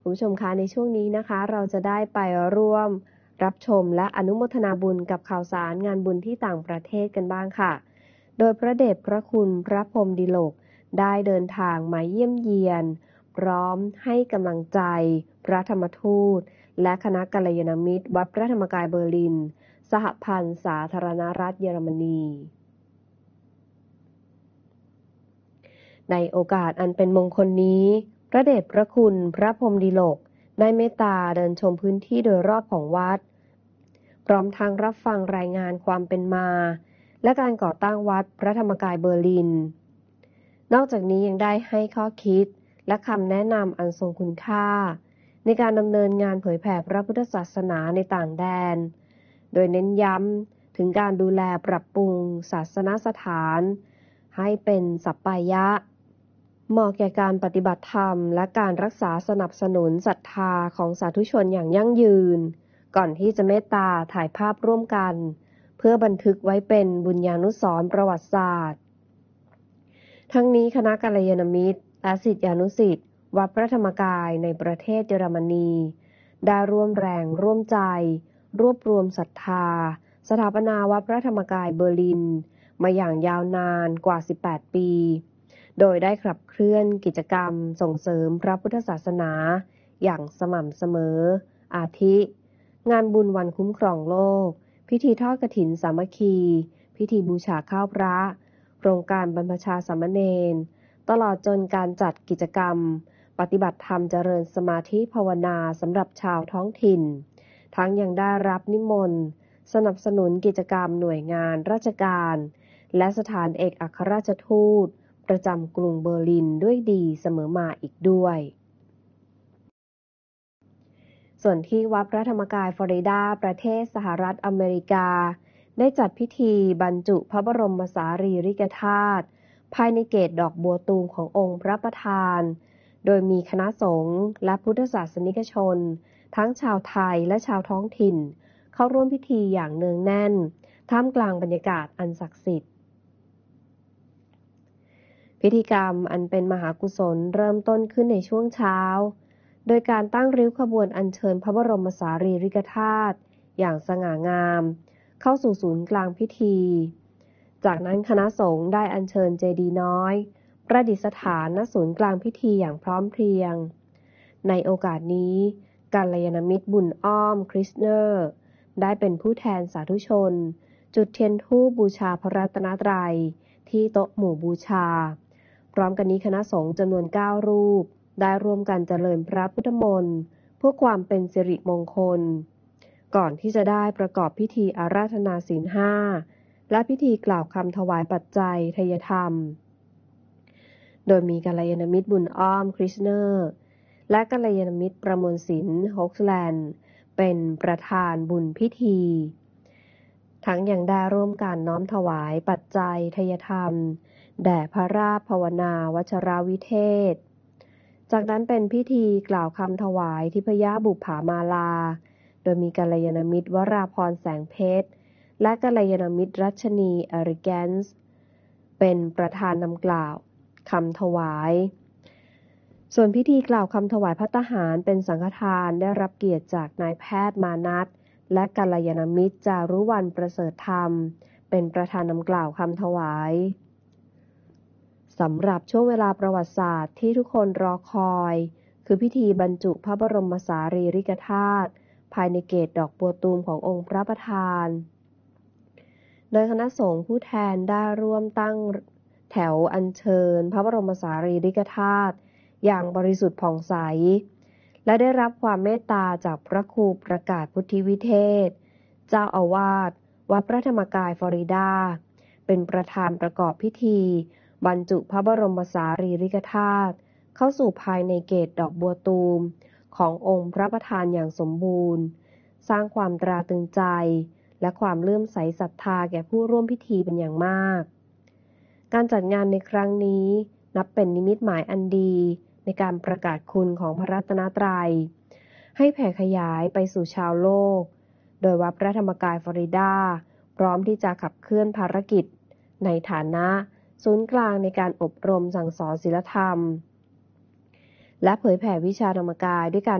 คุณผู้ชมคะในช่วงนี้นะคะเราจะได้ไปร่วมรับชมและอนุโมทนาบุญกับข่าวสารงานบุญที่ต่างประเทศกันบ้างค่ะ โดยพระเดชพระคุณพระพรหมดิโลกได้เดินทางมาเยี่ยมเยียนพร้อมให้กำลังใจพระธรรมทูตและคณะกัลยาณมิตรวัดพระธรรมกายเบอร์ลินสหพันธ์สาธารณรัฐเยอรมนีในโอกาสอันเป็นมงคลนี้พระเดชพระคุณพระพรหมดิโลกได้เมตตาเดินชมพื้นที่โดยรอบของวัดพร้อมทั้งรับฟังรายงานความเป็นมาและการก่อตั้งวัดพระธรรมกายเบอร์ลินนอกจากนี้ยังได้ให้ข้อคิดและคำแนะนำอันทรงคุณค่าในการดำเนินงานเผยแผ่พระพุทธศาสนาในต่างแดนโดยเน้นย้ำถึงการดูแลปรับปรุงศาสนสถานให้เป็นสัปปายะเหมาะแก่การปฏิบัติธรรมและการรักษาสนับสนุนศรัทธาของสาธุชนอย่างยั่งยืนก่อนที่จะเมตตาถ่ายภาพร่วมกันเพื่อบันทึกไว้เป็นบุญญานุสรณ์ประวัติศาสตร์ทั้งนี้คณะกัลยาณมิตรและศิษยานุศิษย์วัดพระธรรมกายในประเทศเยอรมนีได้ร่วมแรงร่วมใจรวบรวมศรัทธาสถาปนาวัดพระธรรมกายเบอร์ลินมาอย่างยาวนานกว่า18ปีโดยได้ขับเคลื่อนกิจกรรมส่งเสริมพระพุทธศาสนาอย่างสม่ำเสมออาทิงานบุญวันคุ้มครองโลกพิธีทอดกฐินสามัคคีพิธีบูชาข้าวพระโครงการบรรพชาสามเณรตลอดจนการจัดกิจกรรมปฏิบัติธรรมเจริญสมาธิภาวนาสำหรับชาวท้องถิ่นทั้งยังได้รับนิมนต์สนับสนุนกิจกรรมหน่วยงานราชการและสถานเอกอัครราชทูตประจำกรุงเบอร์ลินด้วยดีเสมอมาอีกด้วยส่วนที่วัดพระธรรมกายฟลอริดาประเทศสหรัฐอเมริกาได้จัดพิธีบรรจุพระบรมสารีริกธาตุภายในเกศดอกบัวตูมขององค์พระประธานโดยมีคณะสงฆ์และพุทธศาสนิกชนทั้งชาวไทยและชาวท้องถิ่นเข้าร่วมพิธีอย่างเนืองแน่นท่ามกลางบรรยากาศอันศักดิ์สิทธิ์พิธีกรรมอันเป็นมหากุศลเริ่มต้นขึ้นในช่วงเช้าโดยการตั้งริ้วขบวนอัญเชิญพระบรมสารีริกธาตุอย่างสง่างามเข้าสู่ศูนย์กลางพิธีจากนั้นคณะสงฆ์ได้อัญเชิญเจดีย์น้อยประดิษฐานณศูนย์กลางพิธีอย่างพร้อมเพรียงในโอกาสนี้กัลยาณมิตรบุญอ้อมคริสเนอร์ได้เป็นผู้แทนสาธุชนจุดเทียนธูปบูชาพระรัตนตรัยที่โต๊ะหมู่บูชาพร้อมกันนี้คณะสงฆ์จำนวน9รูปได้ร่วมกันเจริญพระพุทธมนต์เพื่อความเป็นสิริมงคลก่อนที่จะได้ประกอบพิธีอาราธนาศีล5และพิธีกล่าวคำถวายปัจจัยทายธรรมโดยมีกัลยาณมิตรบุญอ้อมคริสเนอร์และกัลยาณมิตรประมวลศิลป์ฮอกแลนด์เป็นประธานบุญพิธีทั้งยังได้ร่วมกันน้อมถวายปัจจัยทายธรรมแด่พระราชภาวนาวัชรวิเทศจากนั้นเป็นพิธีกล่าวคำถวายทิพยบุปผามาลาโดยมีกัลยาณมิตรวราพรแสงเพชรและกัลยาณมิตรรัชนีอริแกนส์เป็นประธานนำกล่าวคำถวายส่วนพิธีกล่าวคำถวายภัตตาหารเป็นสังฆทานได้รับเกียรติจากนายแพทย์มานัสและกัลยาณมิตรจารุวรรณประเสริฐธรรมเป็นประธานนำกล่าวคำถวายสำหรับช่วงเวลาประวัติศาสตร์ที่ทุกคนรอคอยคือพิธีบรรจุพระบรมสารีริกธาตุภายในเกศดอกบัวตูมขององค์พระประธานโดยคณะสงฆ์ผู้แทนได้ร่วมตั้งแถวอัญเชิญพระบรมสารีริกธาตุอย่างบริสุทธิ์ผ่องใสและได้รับความเมตตาจากพระครูประกาศพุทธิวิเทศเจ้าอาวาสวัดพระธรรมกายฟลอริดาเป็นประธานประกอบพิธีบรรจุพระบรมสารีริกธาตุเข้าสู่ภายในเกศดอกบัวตูมขององค์พระประธานอย่างสมบูรณ์สร้างความตราตรึงใจและความเลื่อมใสศรัทธาแก่ผู้ร่วมพิธีเป็นอย่างมากการจัดงานในครั้งนี้นับเป็นนิมิตหมายอันดีในการประกาศคุณของพระรัตนตรัยให้แผ่ขยายไปสู่ชาวโลกโดยวัดพระธรรมกายฟลอริดาพร้อมที่จะขับเคลื่อนภารกิจในฐานะศูนย์กลางในการอบรมสั่งสอนศีลธรรมและเผยแผ่วิชาธรรมกายด้วยการ